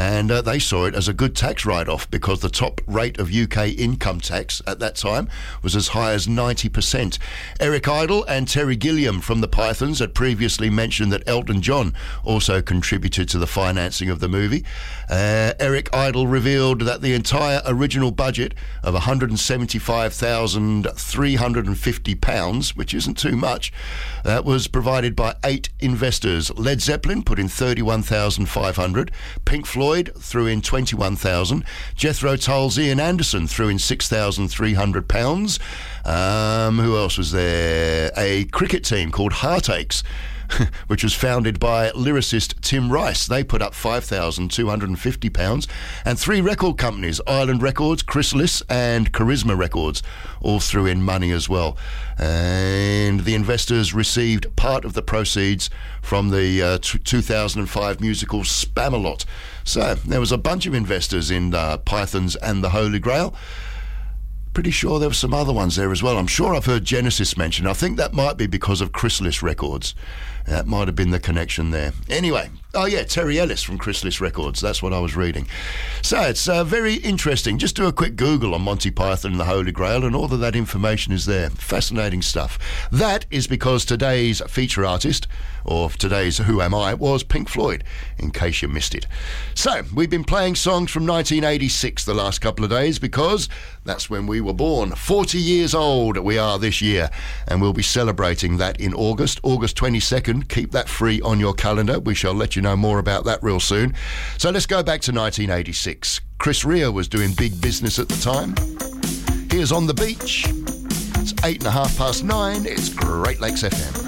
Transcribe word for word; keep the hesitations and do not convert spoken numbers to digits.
and uh, they saw it as a good tax write-off because the top rate of U K income tax at that time was as high as ninety percent. Eric Idle and Terry Gilliam from the Pythons had previously mentioned that Elton John also contributed to the financing of the movie. Uh, Eric Idle revealed that the entire original budget of one hundred seventy-five thousand three hundred fifty pounds, which isn't too much, that was provided by eight investors. Led Zeppelin put in thirty-one thousand five hundred, Pink Floyd threw in twenty-one thousand, Jethro Tull's Ian Anderson threw in six thousand three hundred pounds. Um, who else was there? A cricket team called Heartaches, which was founded by lyricist Tim Rice. They put up five thousand two hundred fifty pounds. And three record companies, Island Records, Chrysalis and Charisma Records, all threw in money as well. And the investors received part of the proceeds from the uh, t- two thousand five musical Spamalot. So there was a bunch of investors in uh, Pythons and the Holy Grail. Pretty sure there were some other ones there as well. I'm sure I've heard Genesis mentioned. I think that might be because of Chrysalis Records. That might have been the connection there. Anyway, oh yeah, Terry Ellis from Chrysalis Records. That's what I was reading. So it's uh, very interesting. Just do a quick Google on Monty Python and the Holy Grail and all of that information is there. Fascinating stuff. That is because today's feature artist, or today's Who Am I, was Pink Floyd, in case you missed it. So we've been playing songs from nineteen eighty-six the last couple of days because that's when we were born. forty years old we are this year, and we'll be celebrating that in August, August twenty-second. Keep that free on your calendar. We shall let you know more about that real soon. So let's go back to nineteen eighty-six. Chris Rea was doing big business at the time. Here's On the Beach. It's eight and a half past nine. It's Great Lakes F M.